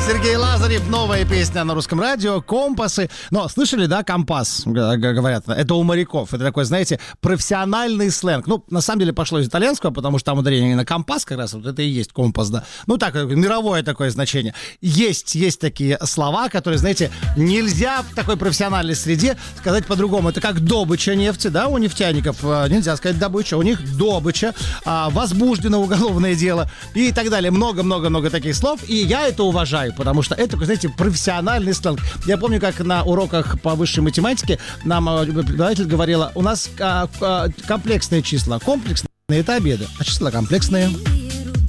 Сергей Лазарев, новая песня на русском радио, компасы. Но слышали, да, компас, говорят, это у моряков. Это такой, знаете, профессиональный сленг. Ну, на самом деле пошло из итальянского, потому что там ударение на компас как раз, вот это и есть компас, да. Ну, так, мировое такое значение. Есть такие слова, которые, знаете, нельзя в такой профессиональной среде сказать по-другому. Это как добыча нефти, да, у нефтяников нельзя сказать добыча, у них добыча, возбуждено уголовное дело и так далее. Много-много-много таких слов, и я это уважаю, потому что это, знаете, профессиональный сленг. Я помню, как на уроках по высшей математике нам преподаватель говорила, у нас комплексные числа. Комплексные — это обеды, а числа комплексные.